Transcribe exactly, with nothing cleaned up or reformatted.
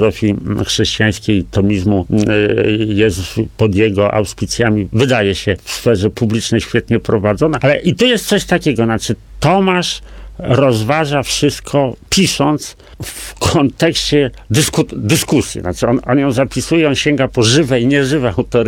filozofii chrześcijańskiej, tomizmu jest pod jego auspicjami, wydaje się, w sferze publicznej świetnie prowadzona. Ale i tu jest coś takiego, znaczy Tomasz rozważa wszystko, pisząc w kontekście dysku, dyskusji. Znaczy on, on ją zapisuje, on sięga po żywe i nieżywe autory.